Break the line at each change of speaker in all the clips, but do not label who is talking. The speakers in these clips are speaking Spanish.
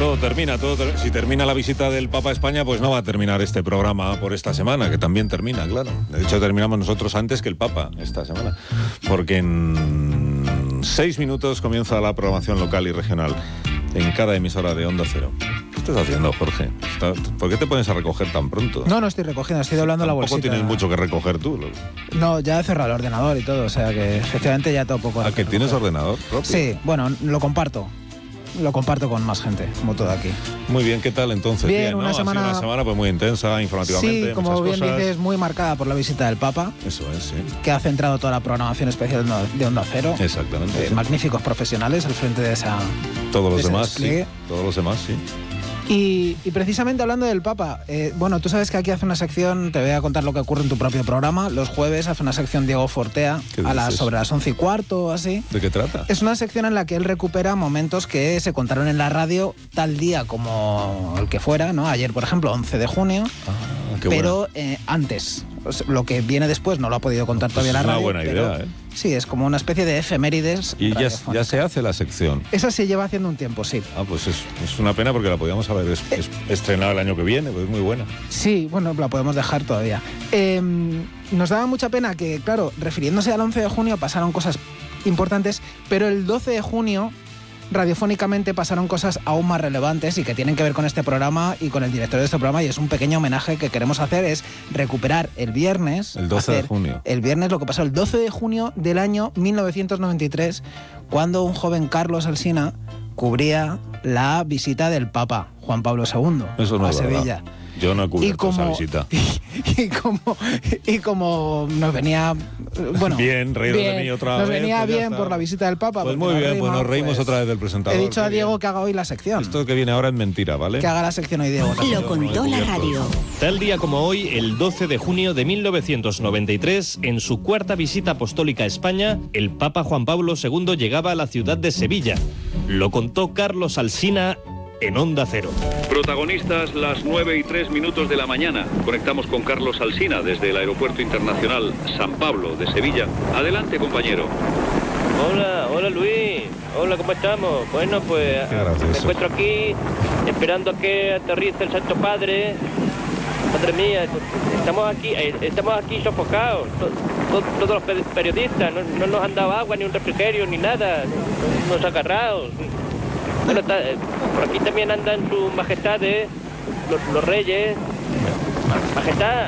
Si termina la visita del Papa a España, pues no va a terminar este programa por esta semana, que también termina, claro. De hecho, terminamos nosotros antes que el Papa esta semana, porque en 6 minutos comienza la programación local y regional en cada emisora de Onda Cero. ¿Qué estás haciendo, Jorge? ¿Por qué te pones a recoger tan pronto?
No estoy recogiendo, estoy doblando la bolsita.
Tampoco tienes mucho que recoger tú.
No, ya he cerrado el ordenador y todo, o sea que efectivamente ya tengo poco.
¿A que tienes ordenador propio?
Sí, bueno, lo comparto con más gente, como todo aquí.
Muy bien, ¿qué tal entonces?
Bien,
¿no?
una semana...
Ha sido una semana pues muy intensa, informativamente.
Sí, como bien dices, muy marcada por la visita del Papa.
Eso es, sí.
Que ha centrado toda la programación especial de Onda Cero.
Exactamente. Sí.
Magníficos profesionales al frente de esa...
Todos los demás,
despliegue.
sí. Todos los demás, sí.
Y precisamente hablando del Papa, bueno, tú sabes que aquí hace una sección, te voy a contar lo que ocurre en tu propio programa, los jueves hace una sección Diego Fortea sobre las 11:15 o así.
¿De qué trata?
Es una sección en la que él recupera momentos que se contaron en la radio tal día como el que fuera, ¿no? Ayer, por ejemplo, 11 de junio, pero antes. Lo que viene después no lo ha podido contar todavía la radio.
Es una buena idea, ¿eh?
Sí, es como una especie de efemérides.
Y ya se hace la sección.
Esa se lleva haciendo un tiempo, sí.
Pues es una pena porque la podíamos haber estrenado el año que viene, pues es muy buena.
Sí, bueno, la podemos dejar todavía. Nos daba mucha pena que, claro, refiriéndose al 11 de junio pasaron cosas importantes, pero el 12 de junio radiofónicamente pasaron cosas aún más relevantes y que tienen que ver con este programa y con el director de este programa, y es un pequeño homenaje que queremos hacer, es recuperar el viernes.
El 12 de junio.
El viernes, lo que pasó el 12 de junio del año 1993, cuando un joven Carlos Alsina cubría la visita del Papa Juan Pablo II a Sevilla.
Verdad. Yo no he cubierto esa visita.
Y como nos venía... Bueno,
bien, reír de mí otra vez.
Nos venía
pues
bien por la visita del Papa.
Pues muy bien, pues nos reímos otra vez del presentador.
He dicho a Diego que haga hoy la sección.
Esto que viene ahora es mentira, ¿vale?
Que haga la sección hoy, Diego.
Lo contó la radio.
Tal día como hoy, el 12 de junio de 1993, en su cuarta visita apostólica a España, el Papa Juan Pablo II llegaba a la ciudad de Sevilla. Lo contó Carlos Alsina en Onda Cero.
Protagonistas, las 9:03 de la mañana. Conectamos con Carlos Alsina desde el Aeropuerto Internacional San Pablo de Sevilla. Adelante, compañero.
Hola Luis. Hola, ¿cómo estamos? Bueno, pues me encuentro aquí esperando a que aterrice el Santo Padre. Madre mía, estamos aquí sofocados. Todos los periodistas no nos han dado agua, ni un refrigerio, ni nada. Nos agarrados. Bueno, por aquí también andan sus majestades, los reyes. Majestad,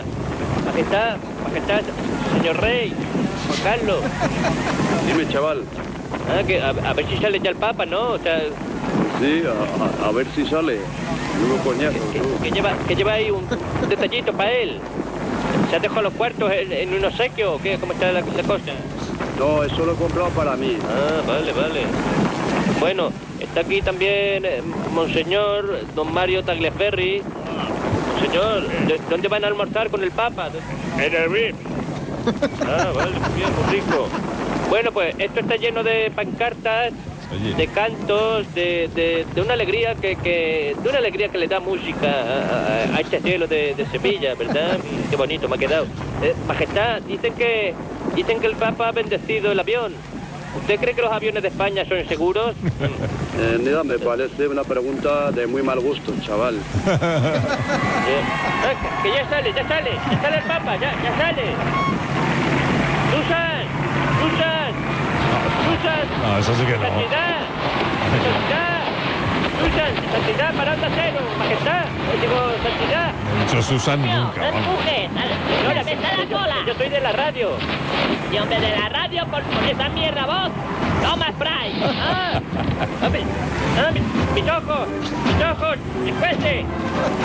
señor rey, Juan Carlos.
Dime, chaval.
A ver si sale ya el Papa, ¿no? O sea,
sí, a ver si sale. Nuevo coñazo.
Que lleva ahí un detallito para él. ¿Se ha dejado los cuartos en un obsequio o qué? ¿Cómo está la cosa?
No, eso lo he comprado para mí.
Vale. Bueno, está aquí también Monseñor Don Mario Tagliaferri. Monseñor, ¿dónde van a almorzar con el Papa?
En el VIP.
Vale, bien, muy rico. Bueno, pues esto está lleno de pancartas, de cantos, de una alegría que le da música a este cielo de Sevilla, ¿verdad? Qué bonito me ha quedado. Majestad, dicen que el Papa ha bendecido el avión. ¿Usted cree que los aviones de España son seguros?
Nida, me parece una pregunta de muy mal gusto, chaval.
Que ya sale el Papa, ya sale. ¡Susan!
No, eso sí que no.
¡Santidad, para Onda Cero! ¡Majestad! Digo, ¡santidad!
No he dicho Susan nunca.
¡No empujes! ¡Señora, me está la cola!
Yo soy de la radio.
Y hombre, de la radio con esa mierda voz. ¡Toma spray!
¡Mis ojos! ¡Escuece!